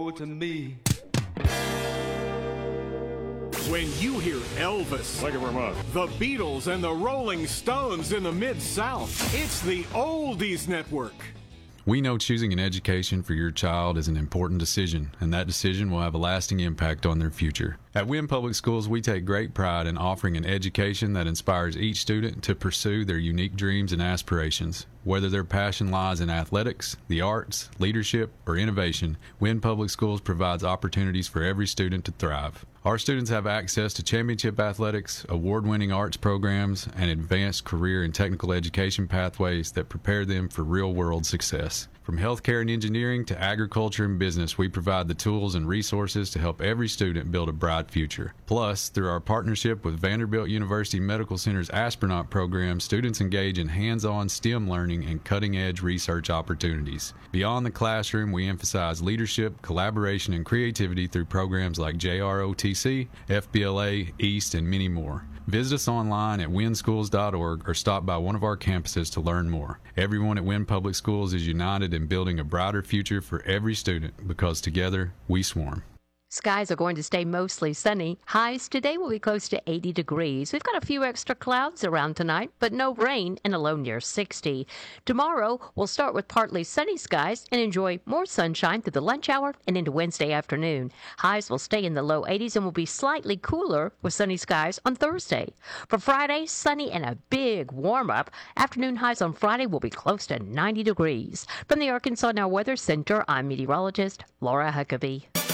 to me. When you hear Elvis, thank you very much, the Beatles, and the Rolling Stones in the Mid-South, it's the Oldies Network. We know choosing an education for your child is an important decision, and that decision will have a lasting impact on their future. At Wynn Public Schools, we take great pride in offering an education that inspires each student to pursue their unique dreams and aspirations. Whether their passion lies in athletics, the arts, leadership, or innovation, Wynn Public Schools provides opportunities for every student to thrive. Our students have access to championship athletics, award-winning arts programs, and advanced career and technical education pathways that prepare them for real-world success. From healthcare and engineering to agriculture and business, we provide the tools and resources to help every student build a bright future. Plus, through our partnership with Vanderbilt University Medical Center's Astronaut program, students engage in hands-on STEM learning and cutting-edge research opportunities. Beyond the classroom, we emphasize leadership, collaboration, and creativity through programs like JROTC, FBLA, EAST, and many more. Visit us online at winschools.org or stop by one of our campuses to learn more. Everyone at Wynn Public Schools is united in building a brighter future for every student because together we swarm. Skies are going to stay mostly sunny. Highs today will be close to 80 degrees. We've got a few extra clouds around tonight, but no rain and a low near 60. Tomorrow, we'll start with partly sunny skies and enjoy more sunshine through the lunch hour and into Wednesday afternoon. Highs will stay in the low 80s and will be slightly cooler with sunny skies on Thursday. For Friday, sunny and a big warm-up. Afternoon highs on Friday will be close to 90 degrees. From the Arkansas Now Weather Center, I'm meteorologist Laura Huckabee.